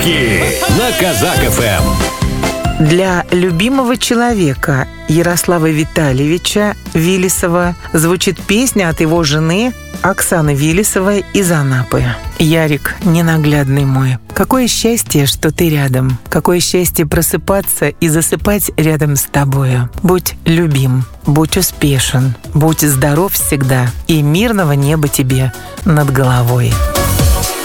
Подарки на Казак-ФМ. Для любимого человека Ярослава Витальевича Виллисова звучит песня от его жены Оксаны Виллисовой из Анапы. Ярик, ненаглядный мой, какое счастье, что ты рядом. Какое счастье просыпаться и засыпать рядом с тобою. Будь любим, будь успешен, будь здоров всегда, и мирного неба тебе над головой.